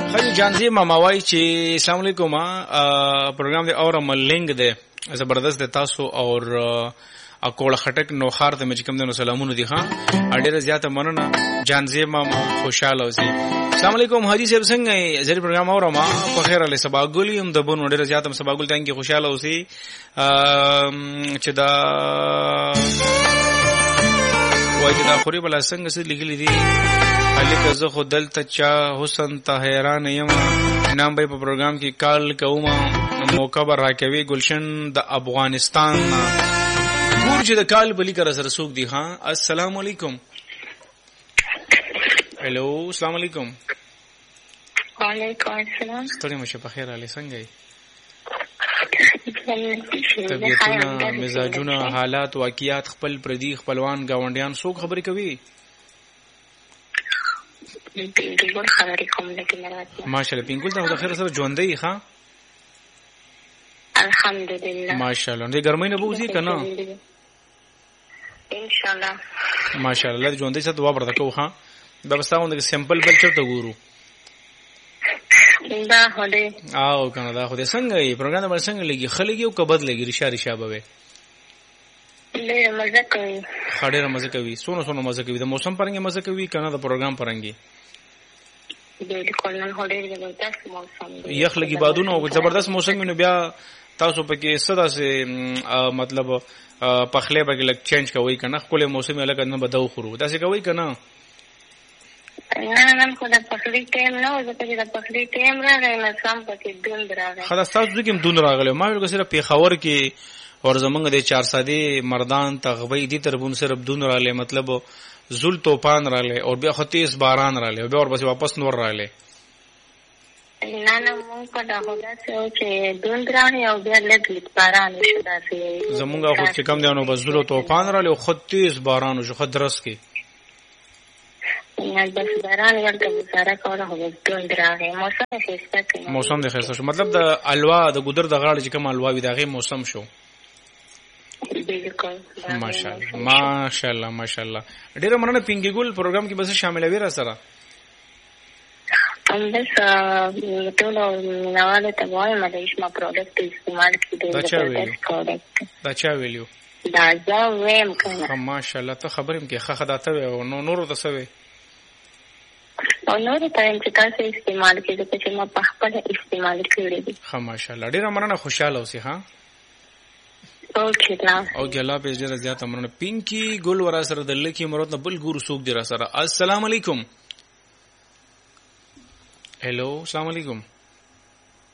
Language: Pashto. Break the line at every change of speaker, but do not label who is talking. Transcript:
خالي جانزي ماما وای چې السلام علیکم پروګرام دی اور ملنګ دی زبردست دی تاسو اور اکوړه خټک نو خار ته مې کوم دنو سلامونه دي ها اډیره زیاته مننه جانزي ماما خوشاله اوسئ. السلام علیکم حاجی صاحب څنګه زری پروګرام اور ما په خیر له سبا ګولیم د بونو ډیره زیاته سبا ګول ته کې خوشاله اوسئ چې دا وای چې دا خوري بل څنګه څه لګلی دي الیک زه خو دلته چا حسن ته حیران یم نام به په پروګرام کې کال کوم موقع بر راکوي گلشن د افغانستان ګور چې د کال بلی کر سره سوق دی ها. السلام علیکم. هلو السلام علیکم.
وعلیکم السلام.
ستړي مشه په خیر علي څنګه طبیعتونه مزاجونه حالات واقعیات خپل پردي خپلوان گاونډیان څوک خبرې کوي؟
بالکل خبرې کوم لکه
ماشاءالله پینګل ته د خیر سره ژوندۍ ښا
الحمدلله
ماشاءالله دې ګرمۍ نه بوزي کنه
ان شاء الله
ماشاءالله ژوندۍ څه دعا ورته کوه ها دا بساوند کې سیمپل بل چرته ګورو
دا هله
او کنه دا خو دې څنګه یې پروګرام باندې څنګه لګي خلګي او کبد لګي رشا به
له مزه کوي
خاډه مزه کوي سونو مزه کوي د موسم پرنګ مزه کوي کنه د پروګرام پرنګي
بالکل نن هډې زبردست موسم دی
یخ لګي بادونه او زبردست موسم نو بیا تاسو پکې صدا سه مطلب پخله به لګ چینج کوي کنه خپل موسم الګ نه بدو خورو دا څه کوي کنه
نن خو د پخلی ټیم نه زه په د پخلی ټیم راغی نه سم پکې دوند راغی
خلاص تاسو کوم دوند راغله ما ویل سره په خبر کې اور زمنګ د 400 مردان تغوی دي تربون صرف دون رااله مطلب زل طوفان رااله اور بیا خطیس باران رااله بیا اور بس واپس نور رااله
نه مونږ په دغه ځای چې دون راغی او بیا لږ باران شو داسې
زمونږ خو چې کم دی نو بس زل طوفان رااله او خطیس باران شو خدرس کې
نه بس باران ورته گزاره کوله هو دون راغی موسم د خسته
شو مطلب د الوا د ګودر د غاړه چې کوم الوا وي دغه موسم شو
بالکل
ماشاءالله ډیره مننه پینګي ګل پروګرام کې بس شامل وي را سره
بس ټول نواله ته وایم د اسما پروډکټ استعمال کړئ
دا چا ویلو
دا دا ویم کنه
ماشاءالله ته خبرم کې خخ داته او نور ته سوي
او نور ته چې تاسو استعمال کړئ چې ما په خپل استعمال کړی دي
ماشاءالله ډیره مننه خوشاله اوسئ ها
اوکے
الله په ډیره زیاته مننه پینکی ګل ورا سره د لکی مراد نه بل ګور سوق دی را سره. السلام علیکم. هلو السلام علیکم.